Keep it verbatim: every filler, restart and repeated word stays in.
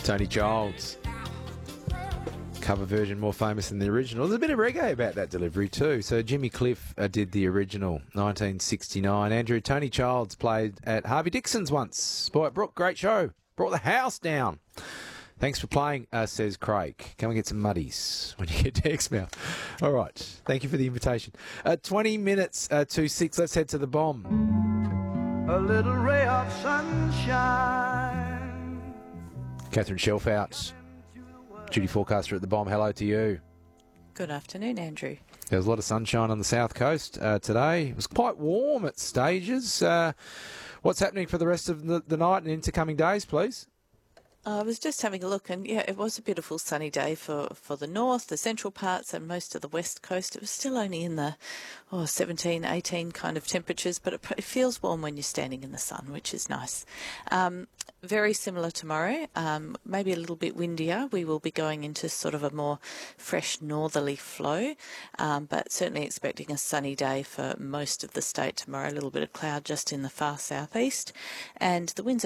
Tony Childs. Cover version more famous than the original. There's a bit of reggae about that delivery too. So Jimmy Cliff uh, did the original, nineteen sixty-nine. Andrew, Tony Childs played at Harvey Dixon's once. Boy, Brooke, great show. Brought the house down. Thanks for playing, uh, says Craig. Come and get some muddies when you get to Exmouth. All right. Thank you for the invitation. Uh, twenty minutes uh, to six. Let's head to the bomb. A little ray of sunshine. Catherine Shelfout, duty forecaster at the bomb. Hello to you. Good afternoon, Andrew. There was a lot of sunshine on the south coast uh, today. It was quite warm at stages. Uh, what's happening for the rest of the, the night and into coming days, please? I was just having a look, and yeah, it was a beautiful sunny day for, for the north, the central parts, and most of the west coast. It was still only in the oh, seventeen, eighteen kind of temperatures, but it, it feels warm when you're standing in the sun, which is nice. Um, very similar tomorrow, um, maybe a little bit windier. We will be going into sort of a more fresh northerly flow, um, but certainly expecting a sunny day for most of the state tomorrow. A little bit of cloud just in the far southeast, and the winds are